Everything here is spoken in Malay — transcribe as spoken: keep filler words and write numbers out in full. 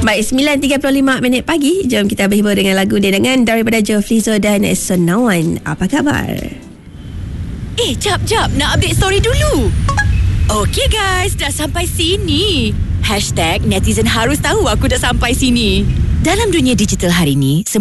Baik, sembilan tiga puluh lima minit pagi. Jom kita berhibur dengan lagu dendangan daripada Joe Flizzo dan Sonawan. Apa khabar? Eh, jap, jap. Nak update story dulu. Okey guys, dah sampai sini. Hashtag netizen harus tahu aku dah sampai sini. Dalam dunia digital hari ini,